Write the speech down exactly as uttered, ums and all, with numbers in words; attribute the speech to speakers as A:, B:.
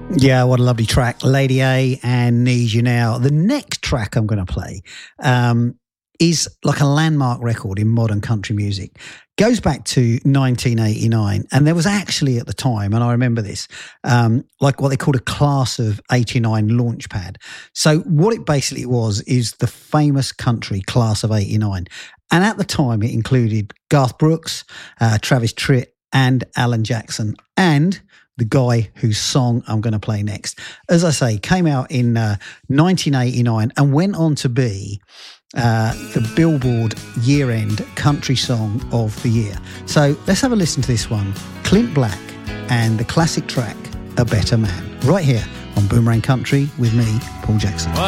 A: Yeah, what a lovely track. Lady A and Need You Now. The next track I'm going to play um, is like a landmark record in modern country music. Goes back to nineteen eighty-nine, and there was actually at the time, and I remember this, um, like what they called a class of eighty-nine launch pad. So what it basically was is the famous country class of eighty-nine. And at the time, it included Garth Brooks, uh, Travis Tritt, and Alan Jackson, and the guy whose song I'm going to play next. As I say, came out in uh, nineteen eighty-nine and went on to be uh, the Billboard year-end country song of the year. So let's have a listen to this one. Clint Black and the classic track, A Better Man, right here on Boomerang Country with me, Paul Jackson.
B: Well,